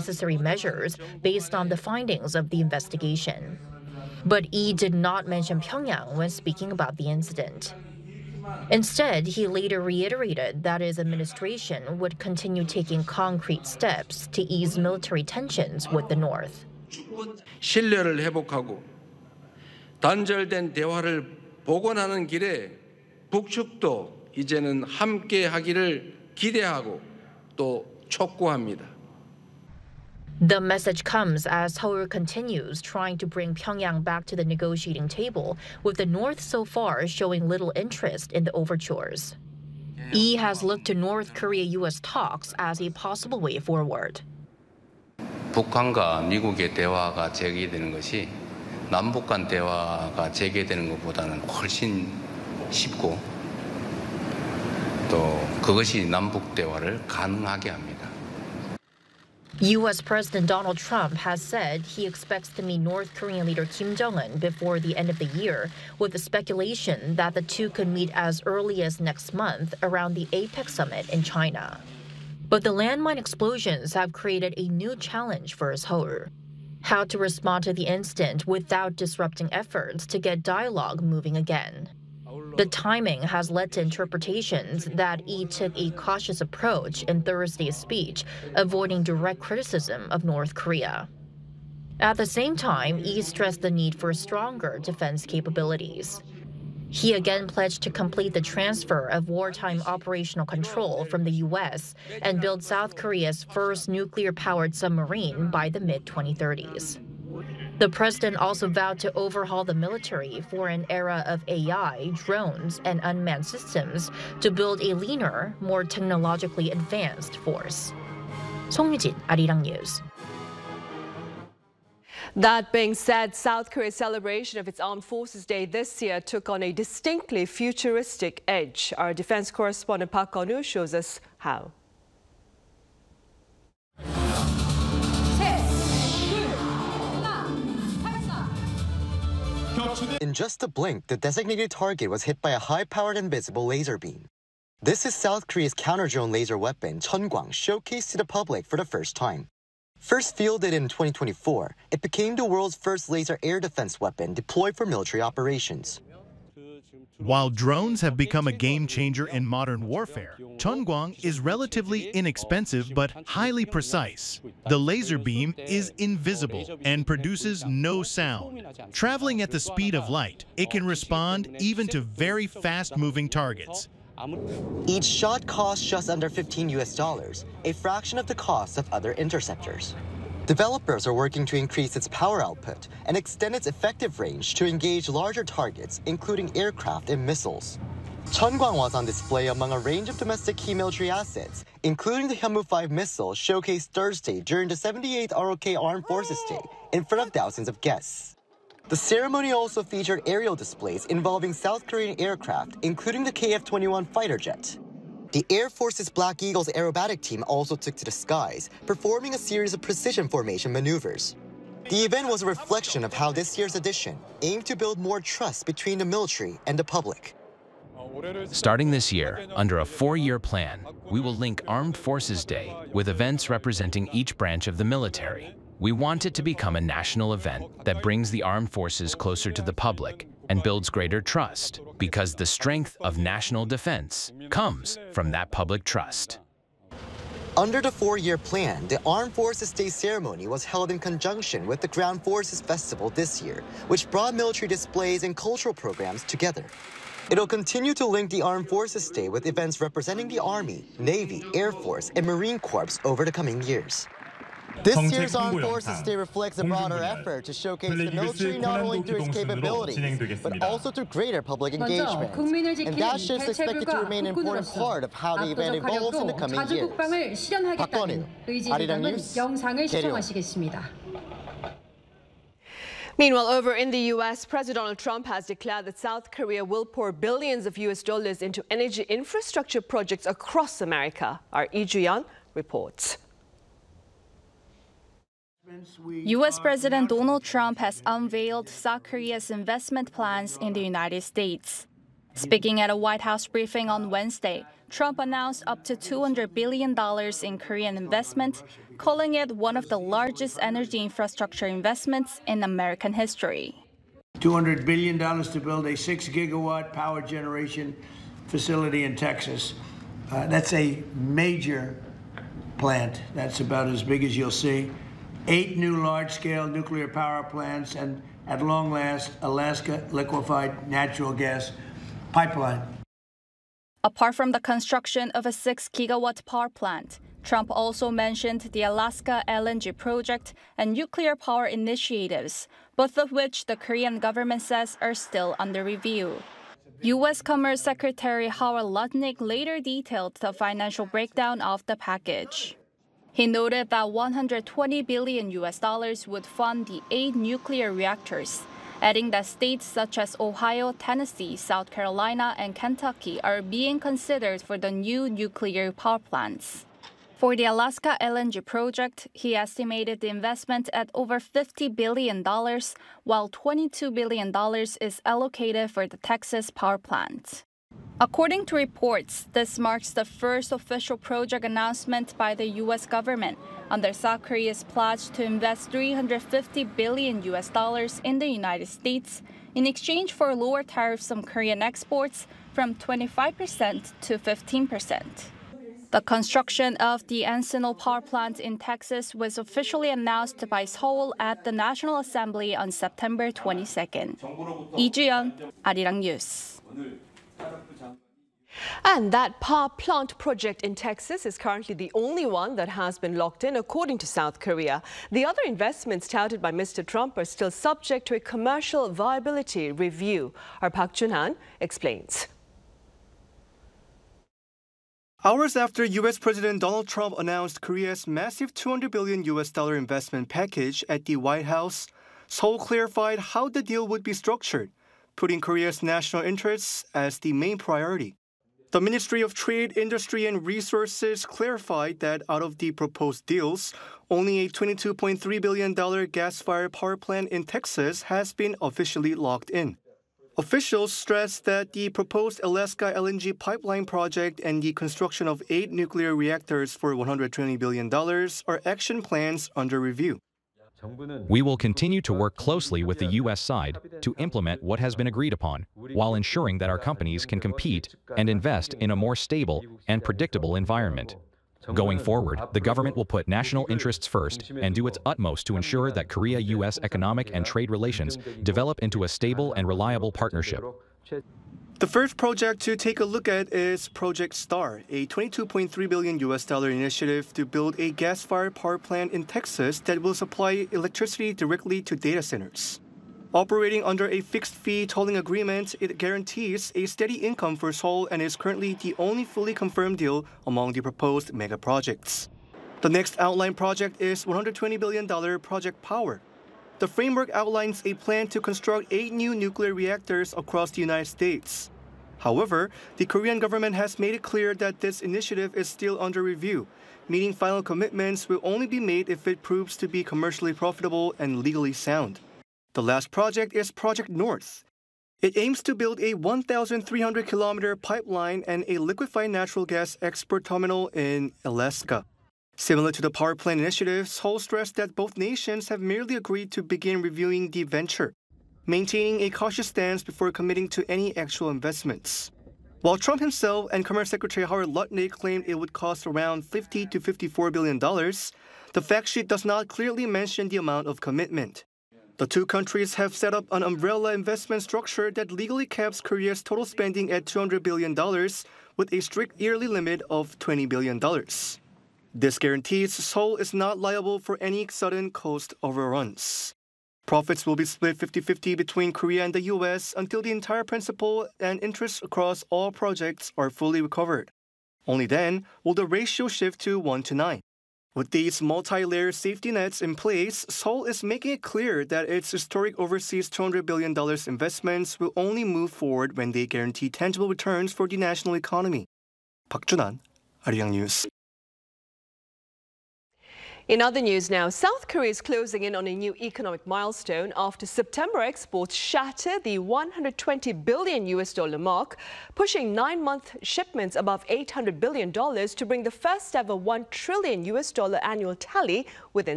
necessary measures based on the findings of the investigation. But Lee did not mention Pyongyang when speaking about the incident. Instead, he later reiterated that his administration would continue taking concrete steps to ease military tensions with the North. 신뢰를 회복하고 단절된 대화를 복원하는 길에 북측도 이제는 함께 하기를 기대하고 또 촉구합니다. The message comes as Seoul continues trying to bring Pyongyang back to the negotiating table, with the North so far showing little interest in the overtures. Lee has looked to North Korea-U.S. talks as a possible way forward. 북한과 미국의 대화가 재개되는 것이 남북 간 대화가 재개되는 것보다는 훨씬 쉽고 또 그것이 남북 대화를 가능하게 합니다. U.S. President Donald Trump has said he expects to meet North Korean leader Kim Jong-un before the end of the year, with the speculation that the two could meet as early as next month around the APEC summit in China. But the landmine explosions have created a new challenge for Seoul: how to respond to the incident without disrupting efforts to get dialogue moving again. The timing has led to interpretations that Lee took a cautious approach in Thursday's speech, avoiding direct criticism of North Korea. At the same time, Lee stressed the need for stronger defense capabilities. He again pledged to complete the transfer of wartime operational control from the U.S. and build South Korea's first nuclear-powered submarine by the mid-2030s. The president also vowed to overhaul the military for an era of AI, drones, and unmanned systems to build a leaner, more technologically advanced force. 송유진, 아리랑 뉴스. That being said, South Korea's celebration of its Armed Forces Day this year took on a distinctly futuristic edge. Our defense correspondent Park Gun-woo shows us how. In just a blink, the designated target was hit by a high-powered invisible laser beam. This is South Korea's counter-drone laser weapon, Cheongwang, showcased to the public for the first time. First fielded in 2024, it became the world's first laser air defense weapon deployed for military operations. While drones have become a game-changer in modern warfare, Cheongwang is relatively inexpensive but highly precise. The laser beam is invisible and produces no sound. Traveling at the speed of light, it can respond even to very fast-moving targets. Each shot costs just under $15, a fraction of the cost of other interceptors. Developers are working to increase its power output and extend its effective range to engage larger targets, including aircraft and missiles. Cheongwang was on display among a range of domestic key military assets, including the Hyunmoo-5 missile showcased Thursday during the 78th ROK Armed Forces Day in front of thousands of guests. The ceremony also featured aerial displays involving South Korean aircraft, including the KF-21 fighter jet. The Air Force's Black Eagles aerobatic team also took to the skies, performing a series of precision formation maneuvers. The event was a reflection of how this year's edition aimed to build more trust between the military and the public. Starting this year, under a 4-year plan, we will link Armed Forces Day with events representing each branch of the military. We want it to become a national event that brings the armed forces closer to the public and builds greater trust, because the strength of national defense comes from that public trust. Under the 4-year plan, the Armed Forces Day ceremony was held in conjunction with the Ground Forces Festival this year, which brought military displays and cultural programs together. It'll continue to link the Armed Forces Day with events representing the Army, Navy, Air Force, and Marine Corps over the coming years. This year's Armed Forces Day reflects a broader effort to showcase the military not only through its capabilities, but also through greater public engagement. And that shift is expected to remain an important part of how the event evolves in the coming years. 박건우, 아리랑 뉴스, 계룡. Meanwhile, over in the U.S., President Donald Trump has declared that South Korea will pour billions of U.S. dollars into energy infrastructure projects across America. Our Lee Ju-yeon reports. U.S. President Donald Trump has unveiled South Korea's investment plans in the United States. Speaking at a White House briefing on Wednesday, Trump announced up to $200 billion in Korean investment, calling it one of the largest energy infrastructure investments in American history. $200 billion to build a 6-gigawatt power generation facility in Texas. That's a major plant. That's about as big as you'll see. 8 new large-scale nuclear power plants, and at long last, Alaska liquefied natural gas pipeline. Apart from the construction of a 6-gigawatt power plant, Trump also mentioned the Alaska LNG project and nuclear power initiatives, both of which the Korean government says are still under review. U.S. Commerce Secretary Howard Lutnick later detailed the financial breakdown of the package. He noted that $120 billion would fund the 8 nuclear reactors, adding that states such as Ohio, Tennessee, South Carolina, and Kentucky are being considered for the new nuclear power plants. For the Alaska LNG project, he estimated the investment at over $50 billion, while $22 billion is allocated for the Texas power plant. According to reports, this marks the first official project announcement by the U.S. government under South Korea's pledge to invest $350 billion in the United States in exchange for lower tariffs on Korean exports from 25% to 15%. The construction of the Encinal power plant in Texas was officially announced by Seoul at the National Assembly on September 22nd. Lee Ju-yeon, Arirang News. And that power plant project in Texas is currently the only one that has been locked in, according to South Korea. The other investments touted by Mr. Trump are still subject to a commercial viability review. Our Park Jun-han explains. Hours after U.S. President Donald Trump announced Korea's massive $200 billion investment package at the White House, Seoul clarified how the deal would be structured, putting Korea's national interests as the main priority. The Ministry of Trade, Industry and Resources clarified that out of the proposed deals, only a $22.3 billion gas-fired power plant in Texas has been officially locked in. Officials stressed that the proposed Alaska LNG pipeline project and the construction of 8 nuclear reactors for $120 billion are action plans under review. We will continue to work closely with the U.S. side to implement what has been agreed upon, while ensuring that our companies can compete and invest in a more stable and predictable environment. Going forward, the government will put national interests first and do its utmost to ensure that Korea-U.S. economic and trade relations develop into a stable and reliable partnership. The first project to take a look at is Project STAR, a $22.3 billion initiative to build a gas-fired power plant in Texas that will supply electricity directly to data centers. Operating under a fixed-fee tolling agreement, it guarantees a steady income for Seoul and is currently the only fully confirmed deal among the proposed mega projects. The next outline project is $120 billion Project Power. The framework outlines a plan to construct 8 new nuclear reactors across the United States. However, the Korean government has made it clear that this initiative is still under review, meaning final commitments will only be made if it proves to be commercially profitable and legally sound. The last project is Project North. It aims to build a 1,300-kilometer pipeline and a liquefied natural gas export terminal in Alaska. Similar to the power plant initiative, Seoul stressed that both nations have merely agreed to begin reviewing the venture, maintaining a cautious stance before committing to any actual investments. While Trump himself and Commerce Secretary Howard Lutnick claimed it would cost around $50 to $54 billion, the fact sheet does not clearly mention the amount of commitment. The two countries have set up an umbrella investment structure that legally caps Korea's total spending at $200 billion with a strict yearly limit of $20 billion. This guarantees Seoul is not liable for any sudden cost overruns. Profits will be split 50-50 between Korea and the U.S. until the entire principal and interest across all projects are fully recovered. Only then will the ratio shift to 1:9. With these multi-layer safety nets in place, Seoul is making it clear that its historic overseas $200 billion investments will only move forward when they guarantee tangible returns for the national economy. Park Jun-han, Arirang News. In other news now, South Korea is closing in on a new economic milestone after September exports shattered the $120 billion mark, pushing 9-month shipments above $800 billion to bring the first ever $1 trillion annual tally within